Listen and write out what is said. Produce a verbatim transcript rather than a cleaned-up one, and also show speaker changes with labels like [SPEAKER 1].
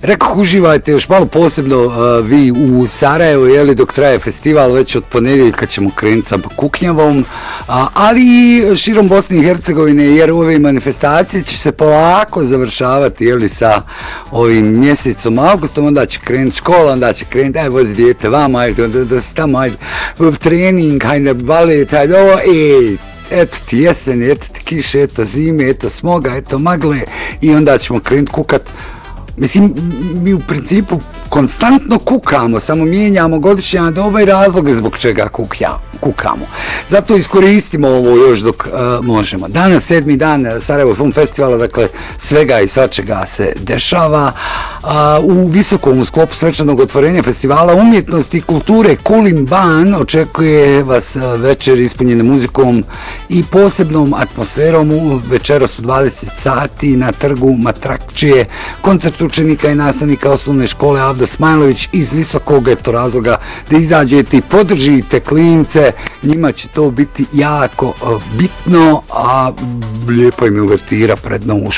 [SPEAKER 1] Rekao, uživajte još malo posebno uh, vi u Sarajevu, jeli, dok traje festival, već od ponedjeljka ćemo krenuti sa Kuknjavom, uh, ali i širom Bosne i Hercegovine, jer ove manifestacije će se polako završavati, jeli, sa ovim mjesecom augustom, onda će krenuti škola, onda će krenuti, aj vozi dijete vama, ajde, da, da se tamo, ajde, trening, ajde, balet, ajde, ovo, ej, eto ti jesen, eto ti kiše, eto zime, eto smoga, eto magle, i onda ćemo krenuti kukat. Mislim, mi u principu konstantno kukamo, samo mijenjamo godišnja doba i razloge zbog čega kukja, kukamo. Zato iskoristimo ovo još dok uh, možemo. Danas sedmi dan Sarajevo Film Festivala, dakle svega i svačega se dešava. Uh, u visokom u sklopu svečanog otvorenja Festivala umjetnosti i kulture Kulin Ban očekuje vas večer ispunjene muzikom i posebnom atmosferom. Večeras u dvadeset sati na trgu Matrakčije koncert učenika i nastavnika osnovne škole Avdo Smajlović iz visokog, eto razloga da izađete i podržite klince, njima će to biti jako uh, bitno, a lijepo im je uvertira pred novu